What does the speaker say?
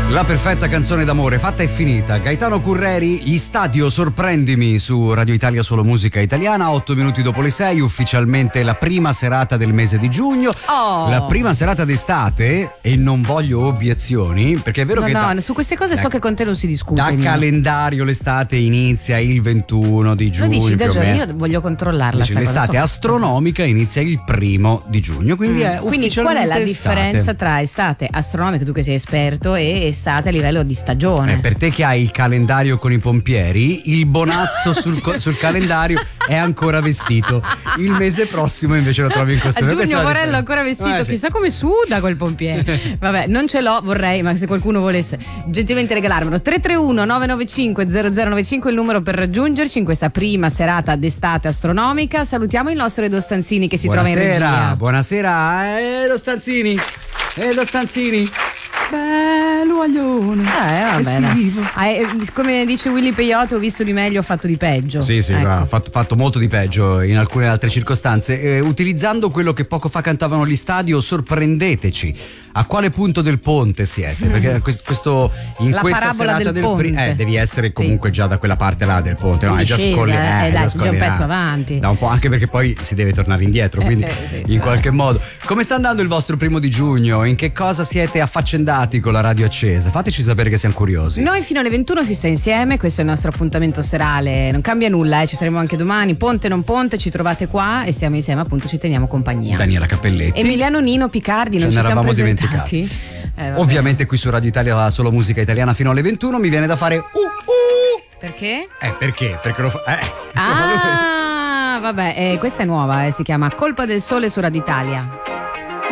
La perfetta canzone d'amore fatta e finita. Gaetano Curreri, Gli Stadio sorprendimi su Radio Italia Solo Musica Italiana. 8 minuti dopo le 6, ufficialmente la prima serata del mese di giugno. La prima serata d'estate, e non voglio obiezioni, perché è vero che su queste cose so che con te non si discute. Da calendario l'estate inizia il 21 di giugno. Lo dici da giorni, io voglio controllarla. L'estate astronomica inizia il 1 di giugno, quindi è ufficialmente. Quindi qual è la estate. Differenza tra estate astronomica, tu che sei esperto, e estate a livello di stagione? Per te che hai il calendario con i pompieri, il bonazzo sul calendario è ancora vestito. Il mese prossimo invece lo trovi in costume. A giugno Morello ancora vestito, sì. Chissà come suda quel pompiere. Vabbè, non ce l'ho, vorrei, ma se qualcuno volesse gentilmente regalarmelo. 331 995 0095 il numero per raggiungerci in questa prima serata d'estate astronomica. Salutiamo il nostro Edo Stanzini che si trova in regia. Buonasera, Edo Stanzini. Bello aglione. Va bene. Come dice Willy Peyote, ho visto di meglio, ho fatto di peggio. Sì, ecco. ha fatto molto di peggio in alcune altre circostanze. Utilizzando quello che poco fa cantavano gli Stadio, sorprendeteci. A quale punto del ponte siete? Perché questo in la questa parabola serata del ponte. Devi essere comunque già da quella parte là del ponte, no? È già dai, già un pezzo avanti. Da un po', anche perché poi si deve tornare indietro, quindi in qualche modo. Come sta andando il vostro 1 di giugno? In che cosa siete affaccendati con la radio accesa? Fateci sapere che siamo curiosi. Noi fino alle 21 si sta insieme, questo è il nostro appuntamento serale, non cambia nulla, ci saremo anche domani, ponte non ponte, ci trovate qua e stiamo insieme, appunto ci teniamo compagnia. Daniela Cappelletti, Emiliano Nino Picardi, non ci siamo presentati. Ovviamente qui su Radio Italia Solo Musica Italiana fino alle 21 mi viene da fare Perché? Perché? Perché lo fa. Vabbè, questa è nuova, si chiama Colpa del Sole su Radio Italia.